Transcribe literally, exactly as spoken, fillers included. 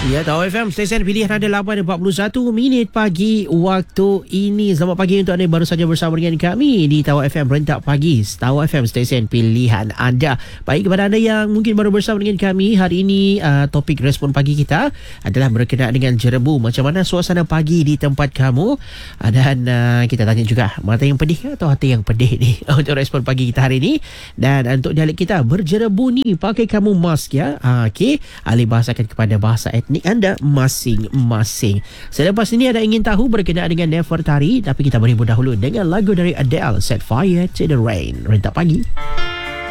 Ya, Tawau F M, stesen pilihan anda lapan empat puluh satu minit pagi waktu ini. Selamat pagi untuk anda yang baru saja bersama dengan kami di Tawau F M Rentak Pagi. Tawau F M, stesen pilihan anda. Baik, kepada anda yang mungkin baru bersama dengan kami hari ini, uh, topik respon pagi kita adalah berkenaan dengan jerebu. Macam mana suasana pagi di tempat kamu? Uh, dan uh, kita tanya juga, mata yang pedih atau hati yang pedih ni untuk respon pagi kita hari ini. Dan uh, untuk dialek kita, berjerebu ni pakai kamu mask ya. Uh, Okey, alih bahasakan kepada bahasa etnik anda masing-masing. Selepas ini ada ingin tahu berkenaan dengan Nefertari, tapi kita beri dahulu dengan lagu dari Adele, Set Fire to the Rain. Rentak Pagi.